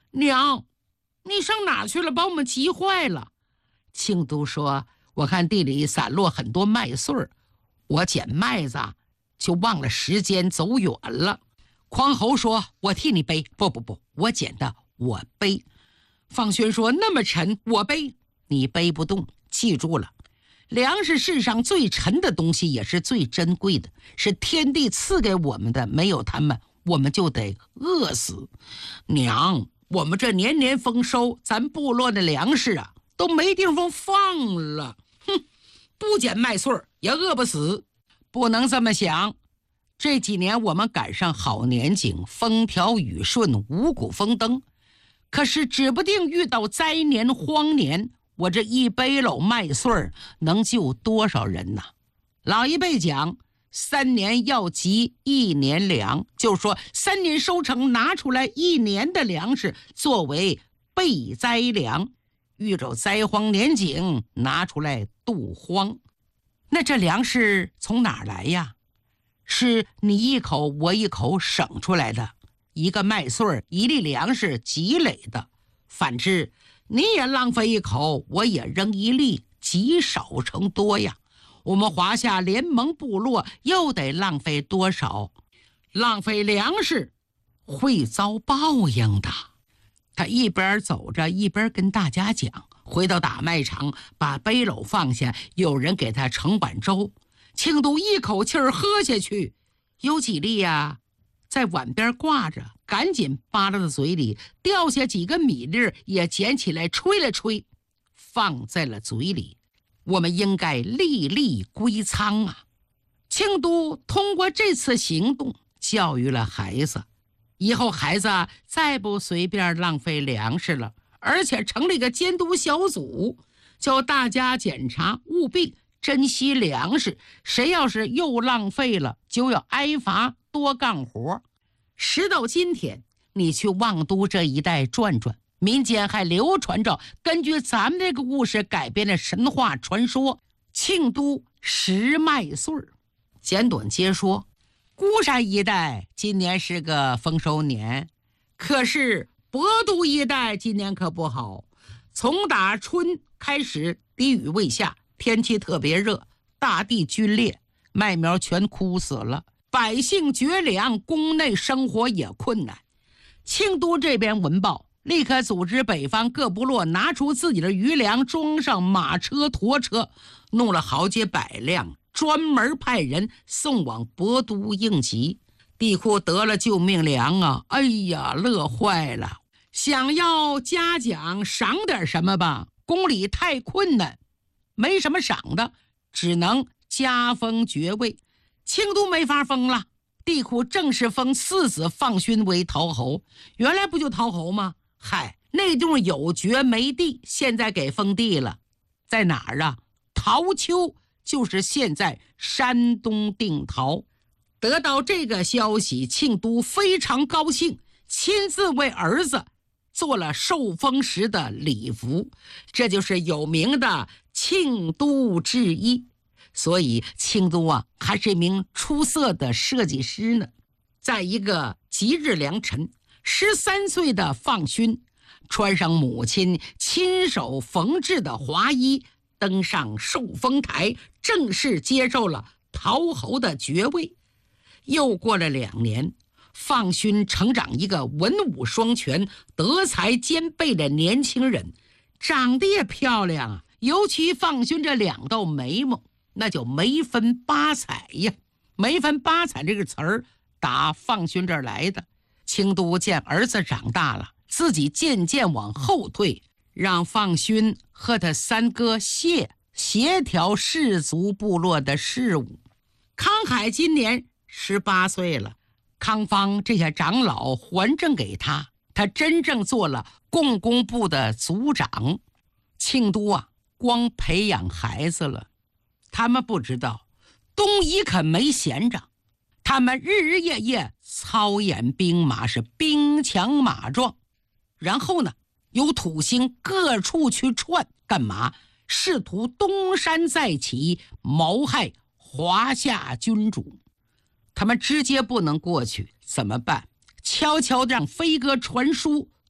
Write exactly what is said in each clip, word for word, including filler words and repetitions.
娘，你上哪去了？把我们急坏了。庆都说，我看地里散落很多麦穗儿，我捡麦子就忘了时间，走远了。匡侯说，我替你背。不不不，我捡的我背。放轩说，那么沉我背。你背不动，记住了，粮食世上最沉的东西也是最珍贵的，是天地赐给我们的，没有他们我们就得饿死。娘，我们这年年丰收，咱部落的粮食啊都没地方放了。哼，不捡麦穗也饿不死。不能这么想，这几年我们赶上好年景，风调雨顺，五谷丰登，可是指不定遇到灾年荒年，我这一背篓麦穗能救多少人呢？老一辈讲，三年要集一年粮，就是说三年收成拿出来一年的粮食作为备灾粮，遇着灾荒年景拿出来度荒。那这粮食从哪儿来呀？是你一口我一口省出来的，一个麦穗一粒粮食积累的。反之，你也浪费一口，我也扔一粒，积少成多呀。我们华夏联盟部落又得浪费多少？浪费粮食会遭报应的。他一边走着一边跟大家讲，回到打麦场，把背篓放下，有人给他盛碗粥，庆都一口气儿喝下去，有几粒呀在碗边挂着，赶紧扒拉到嘴里，掉下几个米粒也捡起来吹了吹，放在了嘴里。我们应该粒粒归仓啊！庆都通过这次行动教育了孩子，以后孩子再不随便浪费粮食了，而且成立一个监督小组，叫大家检查，务必珍惜粮食，谁要是又浪费了，就要挨罚多干活。时到今天，你去望都这一带转转，民间还流传着根据咱们这个故事改编的神话传说，庆都食麦穗。简短接说，孤山一带今年是个丰收年，可是博都一带今年可不好。从打春开始，滴雨未下，天气特别热，大地龟裂，麦苗全枯死了，百姓绝粮，宫内生活也困难。庆都这边闻报，立刻组织北方各部落拿出自己的余粮，装上马车驮车，弄了好几百辆，专门派人送往博都应急。地库得了救命粮啊，哎呀，乐坏了，想要嘉奖赏点什么吧，宫里太困难，没什么赏的，只能加封爵位。庆都没法封了，地库正式封次子放勋为陶侯。原来不就陶侯吗？嗨，那地方有爵没地，现在给封地了。在哪儿啊？陶丘，就是现在山东定陶。得到这个消息，庆都非常高兴，亲自为儿子做了受封时的礼服，这就是有名的庆都制衣。所以庆都啊，还是一名出色的设计师呢。在一个吉日良辰，十三岁的放勋穿上母亲亲手缝制的华衣，登上受封台，正式接受了陶侯的爵位。又过了两年，放勋成长一个文武双全、德才兼备的年轻人，长得也漂亮啊，尤其放勋这两道眉毛，那就眉分八彩呀。眉分八彩这个词儿打放勋这儿来的。庆都见儿子长大了，自己渐渐往后退，让放勋和他三哥谢协调氏族部落的事务。康海今年十八岁了，康方这些长老还政给他，他真正做了共工部的族长。庆都啊，光培养孩子了，他们不知道东夷可没闲着，他们日日夜夜操演兵马，是兵强马壮。然后呢，有土星各处去窜，干嘛？试图东山再起，谋害华夏君主。他们直接不能过去，怎么办？悄悄让飞鸽传书，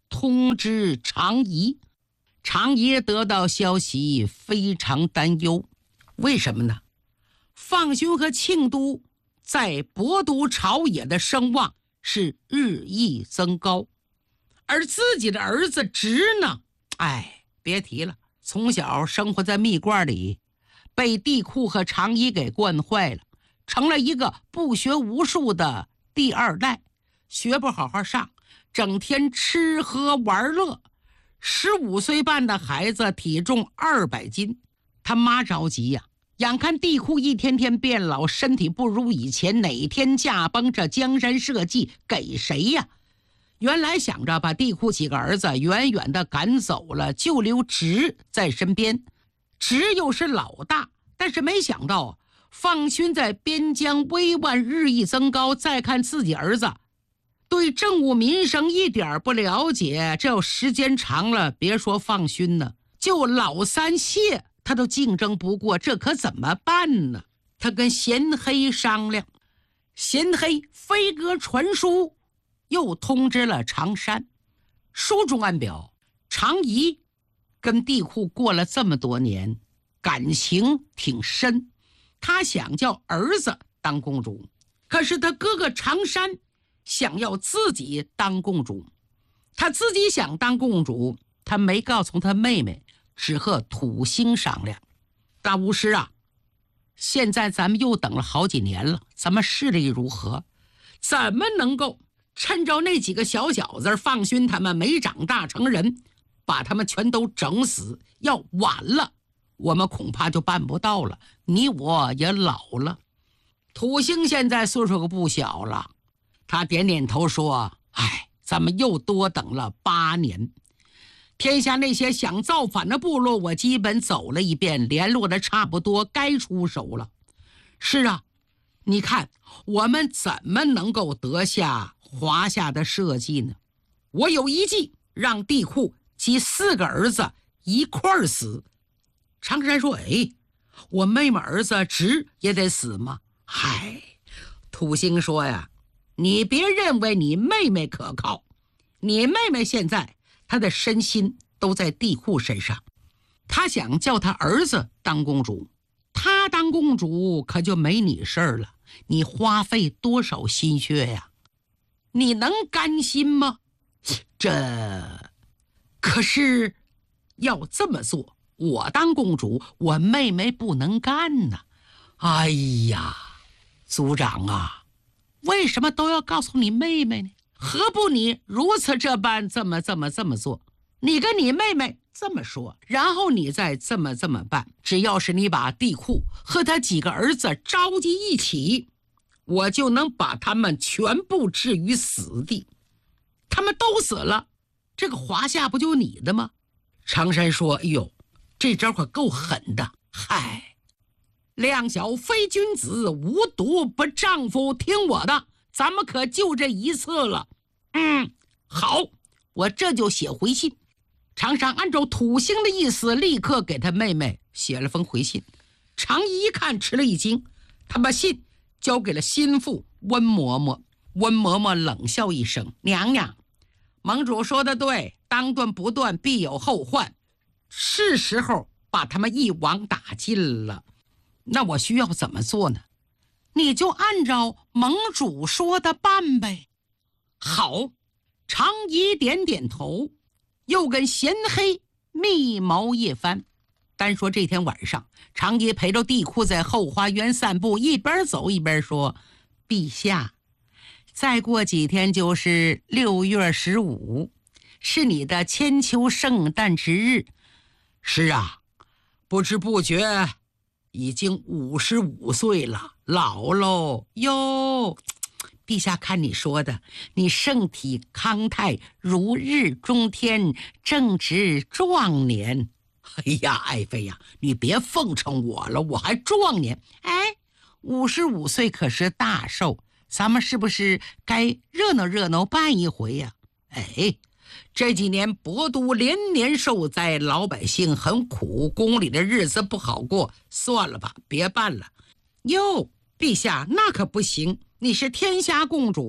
通知常仪。常仪得到消息非常担忧，为什么呢？放勋和庆都在博都朝野的声望是日益增高，而自己的儿子直呢，哎，别提了，从小生活在蜜罐里，被帝喾和常仪给惯坏了，成了一个不学无术的第二代，学不好好上，整天吃喝玩乐。十五岁半的孩子体重二百斤，他妈着急呀、啊，眼看帝喾一天天变老，身体不如以前，哪天驾崩，这江山社稷给谁呀？原来想着把帝喾几个儿子远远的赶走了，就留直在身边。直又是老大，但是没想到放勋在边疆威望日益增高，再看自己儿子对政务民生一点不了解，这要时间长了，别说放勋呢，就老三谢他都竞争不过，这可怎么办呢？他跟贤黑商量，贤黑飞鸽传书，又通知了常山。书中暗表，常仪跟帝喾过了这么多年，感情挺深，他想叫儿子当公主，可是他哥哥常山想要自己当公主，他自己想当公主，他没告诉他妹妹，只和土星商量。大巫师啊，现在咱们又等了好几年了，咱们势力如何？怎么能够趁着那几个小小子放勋他们没长大成人，把他们全都整死？要晚了，我们恐怕就办不到了，你我也老了。土星现在岁数可不小了，他点点头说，哎，咱们又多等了八年。天下那些想造反的部落，我基本走了一遍，联络的差不多，该出手了。是啊，你看我们怎么能够得下华夏的社稷呢？我有一计，让帝喾及四个儿子一块儿死。常山说，哎，我妹妹儿子直也得死吗？嗨，土星说呀，你别认为你妹妹可靠，你妹妹现在她的身心都在帝喾身上，她想叫她儿子当公主，她当公主可就没你事儿了，你花费多少心血呀？你能甘心吗？这可是要这么做，我当公主，我妹妹不能干呢。哎呀，族长啊，为什么都要告诉你妹妹呢？何不你如此这般这么这么这么做？你跟你妹妹这么说，然后你再这么这么办。只要是你把帝喾和他几个儿子召集一起，我就能把他们全部置于死地。他们都死了，这个华夏不就你的吗？常山说，哎呦，这招可够狠的。嗨，量小非君子，无毒不丈夫，听我的，咱们可就这一次了。嗯，好，我这就写回信。常山按照土星的意思，立刻给他妹妹写了封回信。常仪一看，吃了一惊，他把信交给了心腹温嬷嬷。温嬷嬷冷笑一声，娘娘，盟主说的对，当断不断，必有后患，是时候把他们一网打尽了。那我需要怎么做呢？你就按照盟主说的办呗。好，常仪点点头，又跟贤黑密谋一番。单说这天晚上，常仪陪着帝喾在后花园散步，一边走一边说，陛下，再过几天就是六月十五，是你的千秋圣诞之日。是啊，不知不觉已经五十五岁了，老喽哟。陛下看你说的，你圣体康泰，如日中天，正值壮年。哎呀，爱妃呀，你别奉承我了，我还壮年。哎，五十五岁可是大寿，咱们是不是该热闹热闹办一回呀？哎，这几年博都连年受灾，老百姓很苦，宫里的日子不好过，算了吧，别办了。哟，陛下，那可不行，你是天下共主，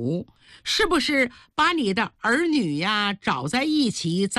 是不是把你的儿女呀找在一起？